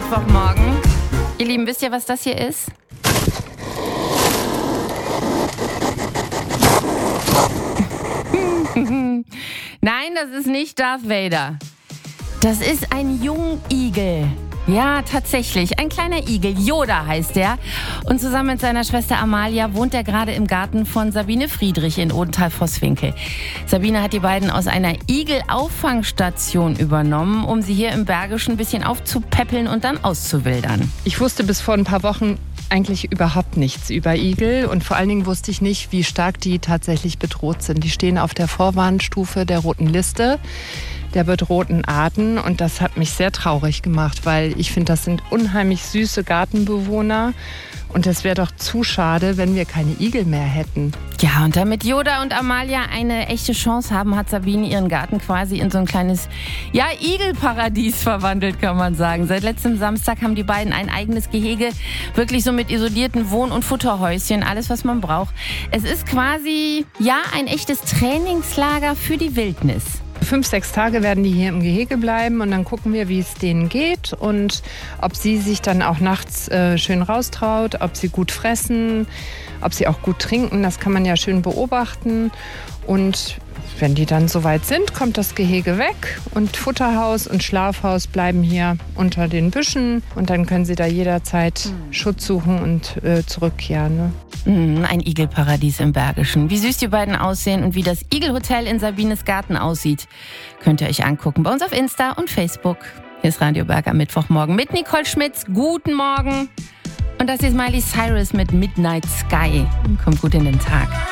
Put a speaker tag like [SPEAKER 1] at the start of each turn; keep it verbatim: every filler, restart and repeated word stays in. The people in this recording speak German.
[SPEAKER 1] Mittwochmorgen. Ihr Lieben, wisst ihr, was das hier ist? Nein, das ist nicht Darth Vader. Das ist ein Jungigel. Ja, tatsächlich. Ein kleiner Igel. Yoda heißt er. Und zusammen mit seiner Schwester Amalia wohnt er gerade im Garten von Sabine Friedrich in Odenthal-Vosswinkel. Sabine hat die beiden aus einer Igel-Auffangstation übernommen, um sie hier im Bergischen ein bisschen aufzupäppeln und dann auszuwildern.
[SPEAKER 2] Ich wusste bis vor ein paar Wochen eigentlich überhaupt nichts über Igel und vor allen Dingen wusste ich nicht, wie stark die tatsächlich bedroht sind. Die stehen auf der Vorwarnstufe der roten Liste der bedrohten Arten und das hat mich sehr traurig gemacht, weil ich finde, das sind unheimlich süße Gartenbewohner und es wäre doch zu schade, wenn wir keine Igel mehr hätten.
[SPEAKER 1] Ja, und damit Yoda und Amalia eine echte Chance haben, hat Sabine ihren Garten quasi in so ein kleines, ja, Igelparadies verwandelt, kann man sagen. Seit letztem Samstag haben die beiden ein eigenes Gehege, wirklich so mit isolierten Wohn- und Futterhäuschen, alles, was man braucht. Es ist quasi, ja, ein echtes Trainingslager für die Wildnis.
[SPEAKER 2] Fünf, sechs Tage werden die hier im Gehege bleiben und dann gucken wir, wie es denen geht und ob sie sich dann auch nachts äh, schön raustraut, ob sie gut fressen, ob sie auch gut trinken. Das kann man ja schön beobachten. Und wenn die dann soweit sind, kommt das Gehege weg und Futterhaus und Schlafhaus bleiben hier unter den Büschen und dann können sie da jederzeit mhm. Schutz suchen und äh, zurückkehren. Ne?
[SPEAKER 1] Mm, ein Igelparadies im Bergischen. Wie süß die beiden aussehen und wie das Igelhotel in Sabines Garten aussieht, könnt ihr euch angucken bei uns auf Insta und Facebook. Hier ist Radio Berg am Mittwochmorgen mit Nicole Schmitz. Guten Morgen. Und das ist Miley Cyrus mit Midnight Sky. Kommt gut in den Tag.